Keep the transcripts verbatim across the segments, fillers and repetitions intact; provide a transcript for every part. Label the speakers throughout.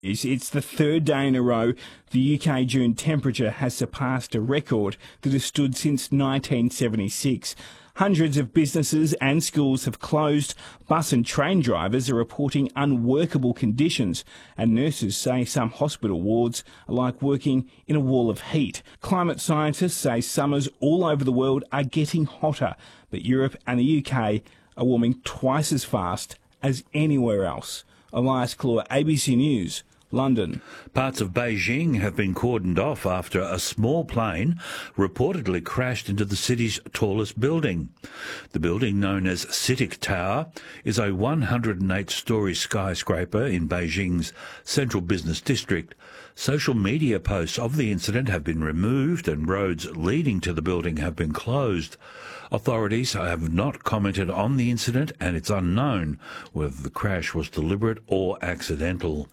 Speaker 1: It's the third day in a row the U K June temperature has surpassed a record that has stood since nineteen seventy-six. Hundreds of businesses and schools have closed. Bus and train drivers are reporting unworkable conditions, and nurses say some hospital wards are like working in a wall of heat. Climate scientists say summers all over the world are getting hotter, but Europe and the U K are warming twice as fast as anywhere else. Elias Claw, A B C News, London.
Speaker 2: Parts of Beijing have been cordoned off after a small plane reportedly crashed into the city's tallest building. The building, known as CITIC Tower, is a one hundred eight storey skyscraper in Beijing's central business district. Social media posts of the incident have been removed and roads leading to the building have been closed. Authorities have not commented on the incident, and it's unknown whether the crash was deliberate or accidental.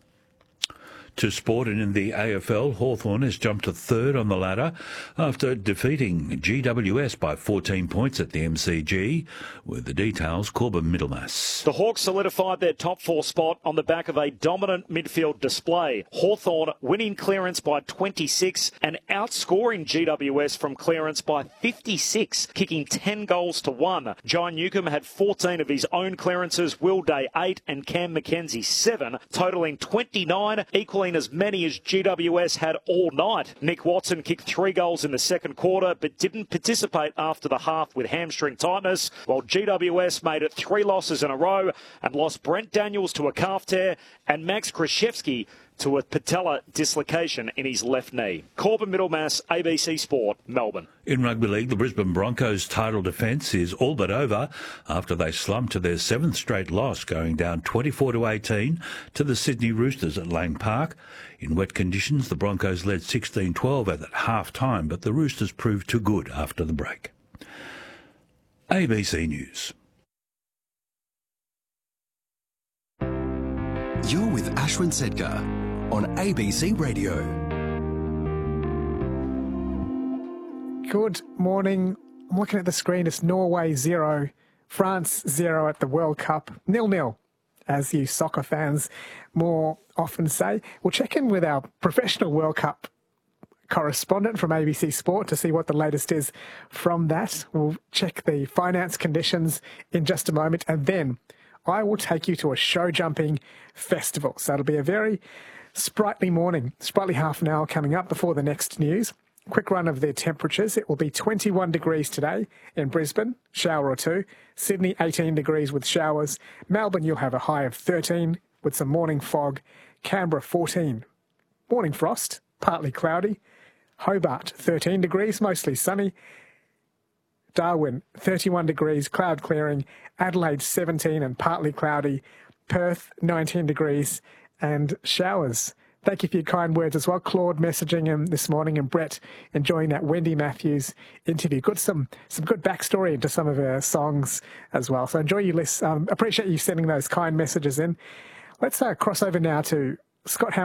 Speaker 2: To sport, and in the A F L, Hawthorn has jumped to third on the ladder after defeating G W S by fourteen points at the M C G. With the details, Corbin Middlemass.
Speaker 3: The Hawks solidified their top four spot on the back of a dominant midfield display. Hawthorn winning clearance by twenty-six and outscoring G W S from clearance by fifty-six, kicking ten goals to one. John Newcomb had fourteen of his own clearances, Will Day eight and Cam McKenzie seven, totalling twenty-nine, equaling as many as G W S had all night. Nick Watson kicked three goals in the second quarter but didn't participate after the half with hamstring tightness, while G W S made it three losses in a row and lost Brent Daniels to a calf tear and Max Krzyzewski to a patella dislocation in his left knee. Corbin Middlemass, A B C Sport, Melbourne.
Speaker 2: In rugby league, the Brisbane Broncos' title defence is all but over after they slumped to their seventh straight loss, going down twenty-four to eighteen to the Sydney Roosters at Lang Park. In wet conditions, the Broncos led sixteen twelve at half-time, but the Roosters proved too good after the break. A B C News.
Speaker 4: You're with Ashwin Sedgar on A B C Radio.
Speaker 5: Good morning. I'm looking at the screen. It's Norway zero, France zero at the World Cup. Nil-nil, as you soccer fans more often say. We'll check in with our professional World Cup correspondent from A B C Sport to see what the latest is from that. We'll check the finance conditions in just a moment, and then I will take you to a show-jumping festival. So it'll be a very sprightly morning, sprightly half an hour coming up before the next news. Quick run of the temperatures. It will be twenty-one degrees today in Brisbane, shower or two. Sydney, eighteen degrees with showers. Melbourne, you'll have a high of thirteen with some morning fog. Canberra, fourteen. Morning frost, partly cloudy. Hobart, thirteen degrees, mostly sunny. Darwin, thirty-one degrees, cloud clearing. Adelaide, seventeen and partly cloudy. Perth, nineteen degrees and showers. Thank you for your kind words as well. Claude messaging him this morning, and Brett enjoying that Wendy Matthews interview. Good, some some good backstory into some of her songs as well. So enjoy your list. Um, appreciate you sending those kind messages in. Let's uh, cross over now to Scott Howard.